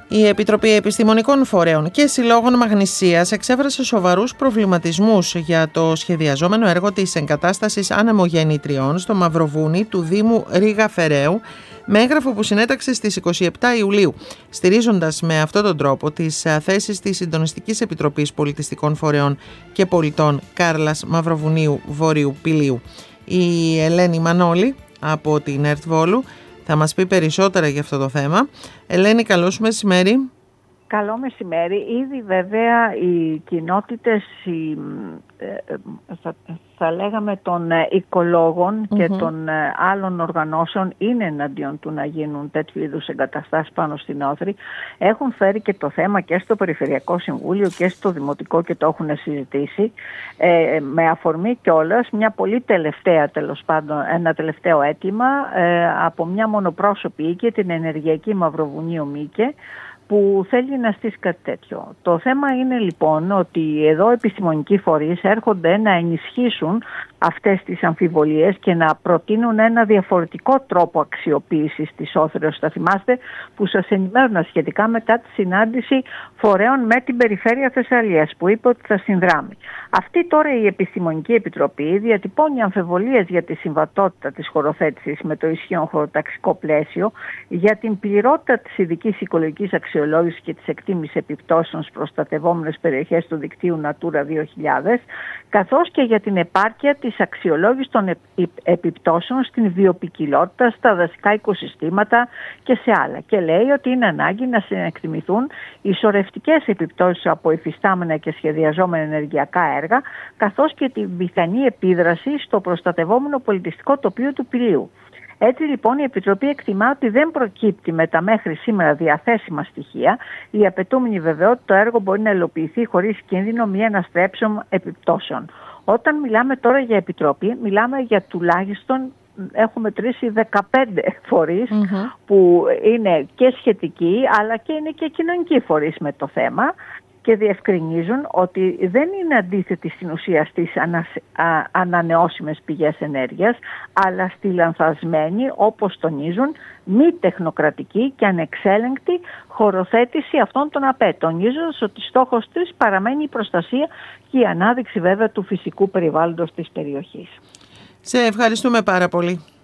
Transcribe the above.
Η Επιτροπή Επιστημονικών Φορέων και Συλλόγων Μαγνησίας εξέφρασε σοβαρούς προβληματισμούς για το σχεδιαζόμενο έργο της εγκατάστασης ανεμογεννητριών στο Μαυροβούνι του Δήμου Ρήγα Φεραίου, με έγγραφο που συνέταξε στις 27 Ιουλίου, στηρίζοντας με αυτόν τον τρόπο τις θέσεις της Συντονιστικής Επιτροπής Πολιτιστικών Φορέων και Πολιτών Κάρλας Μαυροβουνίου Βορείου Πηλίου. Η Ελένη Μανώλη από την ΕΡΤ Βόλου θα μας πει περισσότερα για αυτό το θέμα. Ελένη, καλό σου μεσημέρι. Καλό μεσημέρι. Ήδη βέβαια οι κοινότητες, θα λέγαμε των οικολόγων και των άλλων οργανώσεων είναι εναντίον του να γίνουν τέτοιου είδους εγκαταστάσεις πάνω στην Όθρη. Έχουν φέρει και το θέμα και στο Περιφερειακό Συμβούλιο και στο Δημοτικό και το έχουν συζητήσει, με αφορμή κιόλας μια πολύ τελευταία, τέλος πάντων, ένα τελευταίο αίτημα από μια μονοπρόσωπη οίκη, την Ενεργειακή Μαυροβουνίου Μίκε, που θέλει να στήσει κάτι τέτοιο. Το θέμα είναι λοιπόν ότι εδώ επιστημονικοί φορείς έρχονται να ενισχύσουν αυτές τις αμφιβολίες και να προτείνουν ένα διαφορετικό τρόπο αξιοποίησης της Όθρεως. Θα θυμάστε που σας ενημέρωνα σχετικά μετά τη συνάντηση φορέων με την Περιφέρεια Θεσσαλίας που είπε ότι θα συνδράμει. Αυτή τώρα η Επιστημονική Επιτροπή διατυπώνει αμφιβολίες για τη συμβατότητα της χωροθέτησης με το ισχύον χωροταξικό πλαίσιο, για την πληρότητα της ειδικής οικολογικής αξιολόγησης και της εκτίμησης επιπτώσεων στις προστατευόμενες περιοχές του δικτύου Natura 2000, καθώς και για την επάρκεια της αξιολόγησης των επιπτώσεων στην βιοποικιλότητα, στα δασικά οικοσυστήματα και σε άλλα. Και λέει ότι είναι ανάγκη να συνεκτιμηθούν οι σωρευτικές επιπτώσεις από υφιστάμενα και σχεδιαζόμενα ενεργειακά έργα, καθώς και την πιθανή επίδραση στο προστατευόμενο πολιτιστικό τοπίο του Πηλίου. Έτσι λοιπόν η Επιτροπή εκτιμά ότι δεν προκύπτει με τα μέχρι σήμερα διαθέσιμα στοιχεία η απαιτούμενη βεβαιότητα το έργο μπορεί να υλοποιηθεί χωρίς κίνδυνο μη αναστρέψεων επιπτώσεων. Όταν μιλάμε τώρα για Επιτροπή, μιλάμε για τουλάχιστον, έχουμε μετρήσει 15 φορείς που είναι και σχετικοί αλλά και είναι και κοινωνικοί φορείς με το θέμα, και διευκρινίζουν ότι δεν είναι αντίθετη στην ουσία στις ανανεώσιμες πηγές ενέργειας, αλλά στη λανθασμένη, όπως τονίζουν, μη τεχνοκρατική και ανεξέλεγκτη χωροθέτηση αυτών των ΑΠΕ, τονίζοντας ότι στόχος της παραμένει η προστασία και η ανάδειξη βέβαια του φυσικού περιβάλλοντος της περιοχής. Σε ευχαριστούμε πάρα πολύ.